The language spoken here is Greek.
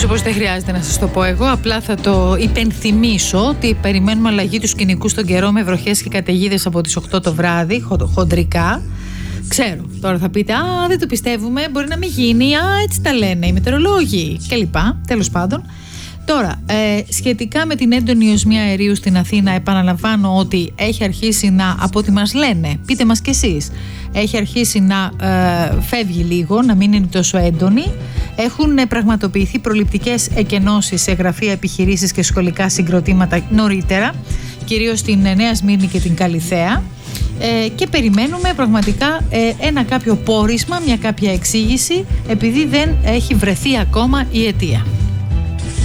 Νομίζω πως δεν χρειάζεται να σας το πω εγώ. Απλά θα το υπενθυμίσω ότι περιμένουμε αλλαγή του σκηνικού στον καιρό με βροχές και καταιγίδες από τις 8 το βράδυ, χοντρικά. Ξέρω, τώρα θα πείτε, δεν το πιστεύουμε, μπορεί να μην γίνει, έτσι τα λένε οι μετεωρολόγοι κλπ. Τέλος πάντων. Τώρα, σχετικά με την έντονη οσμία αερίου στην Αθήνα, επαναλαμβάνω ότι έχει αρχίσει από ό,τι μας λένε, πείτε μας κι εσείς, έχει αρχίσει να φεύγει λίγο, να μην είναι τόσο έντονη. Έχουν πραγματοποιηθεί προληπτικές εκενώσεις σε γραφεία, επιχειρήσεις και σχολικά συγκροτήματα νωρίτερα, κυρίως στην Νέα Σμύρνη και την Καλιθέα. Και περιμένουμε πραγματικά ένα κάποιο πόρισμα, μια κάποια εξήγηση, επειδή δεν έχει βρεθεί ακόμα η αιτία.